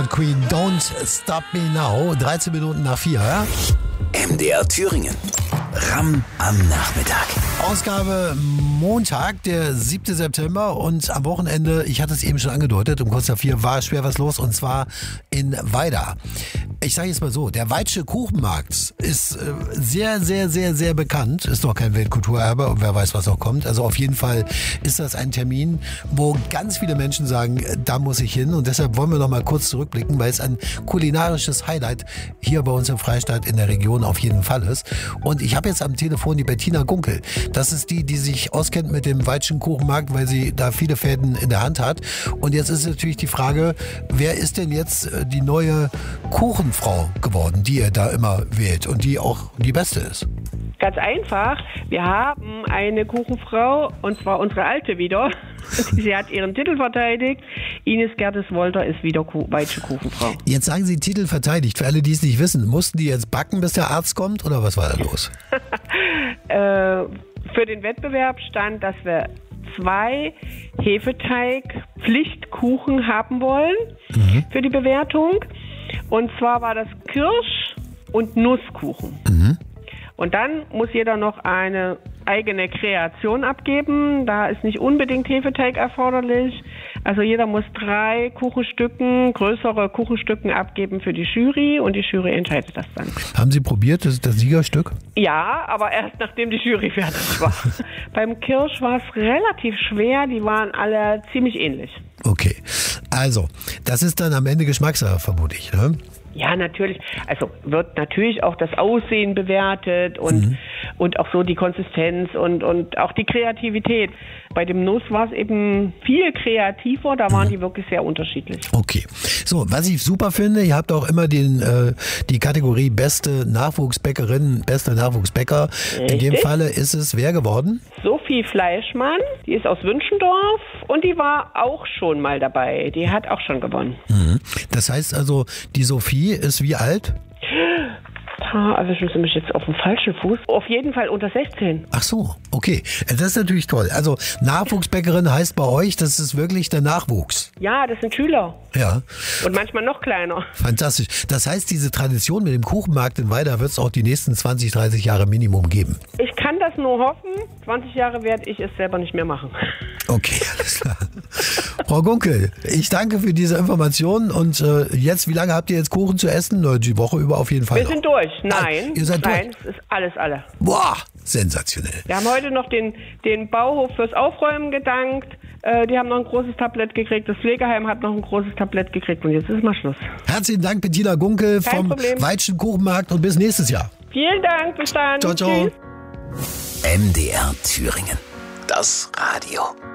und Queen, Don't Stop Me Now. 13 Minuten nach 4. Ja? MDR Thüringen. Ram am Nachmittag. Ausgabe Montag, der 7. September und am Wochenende, ich hatte es eben schon angedeutet, um kurz nach 4 war schwer was los und zwar in Weida. Ich sage jetzt mal so, der Weidsche Kuchenmarkt ist sehr, sehr, sehr, sehr bekannt. Ist noch kein Weltkulturerbe und wer weiß, was noch kommt. Also auf jeden Fall ist das ein Termin, wo ganz viele Menschen sagen, da muss ich hin. Und deshalb wollen wir noch mal kurz zurückblicken, weil es ein kulinarisches Highlight hier bei uns im Freistaat in der Region auf jeden Fall ist. Und ich habe jetzt am Telefon die Bettina Gunkel. Das ist die sich auskennt mit dem Weidschen Kuchenmarkt, weil sie da viele Fäden in der Hand hat. Und jetzt ist natürlich die Frage, wer ist denn jetzt die neue Kuchenfrau geworden, die ihr da immer wählt und die auch die beste ist? Ganz einfach. Wir haben eine Kuchenfrau, und zwar unsere alte wieder. Sie hat ihren Titel verteidigt. Ines Gerdes-Wolter ist wieder Weidsche Kuchenfrau. Jetzt sagen Sie Titel verteidigt. Für alle, die es nicht wissen, mussten die jetzt backen, bis der Arzt kommt? Oder was war da los? Für den Wettbewerb stand, dass wir 2 Hefeteig-Pflichtkuchen haben wollen für die Bewertung. Und zwar war das Kirsch- und Nusskuchen. Und dann muss jeder noch eine eigene Kreation abgeben. Da ist nicht unbedingt Hefeteig erforderlich. Also jeder muss 3 Kuchenstücken, größere Kuchenstücken abgeben für die Jury und die Jury entscheidet das dann. Haben Sie probiert, das Siegerstück? Ja, aber erst nachdem die Jury fertig war. Beim Kirsch war es relativ schwer, die waren alle ziemlich ähnlich. Okay, also das ist dann am Ende Geschmackssache, vermute ich, ne? Ja, natürlich. Also wird natürlich auch das Aussehen bewertet und auch so die Konsistenz und auch die Kreativität. Bei dem Nuss war es eben viel kreativer, da waren die wirklich sehr unterschiedlich. Okay. So, was ich super finde, ihr habt auch immer die Kategorie beste Nachwuchsbäckerin, bester Nachwuchsbäcker. Richtig. In dem Falle ist es wer geworden? Sophie Fleischmann, die ist aus Wünschendorf und die war auch schon mal dabei. Die hat auch schon gewonnen. Das heißt also, die Sophie ist wie alt? Also sind Sie mich jetzt auf dem falschen Fuß. Auf jeden Fall unter 16. Ach so, okay. Das ist natürlich toll. Also Nachwuchsbäckerin heißt bei euch, das ist wirklich der Nachwuchs. Ja, das sind Schüler. Ja. Und manchmal noch kleiner. Fantastisch. Das heißt, diese Tradition mit dem Kuchenmarkt in Weida wird es auch die nächsten 20, 30 Jahre Minimum geben. Ich kann das nur hoffen. 20 Jahre werde ich es selber nicht mehr machen. Okay, alles klar. Frau Gunkel, ich danke für diese Informationen und jetzt, wie lange habt ihr jetzt Kuchen zu essen? Die Woche über auf jeden Fall. Wir sind durch. Nein, ihr seid durch? es ist alles alle. Boah, sensationell. Wir haben heute noch den Bauhof fürs Aufräumen gedankt. Die haben noch ein großes Tablett gekriegt. Das Pflegeheim hat noch ein großes Tablett gekriegt. Und jetzt ist mal Schluss. Herzlichen Dank, Bettina Gunkel vom Weidschen Kuchenmarkt und bis nächstes Jahr. Vielen Dank, bis dann. Ciao, ciao. Tschüss. MDR Thüringen. Das Radio.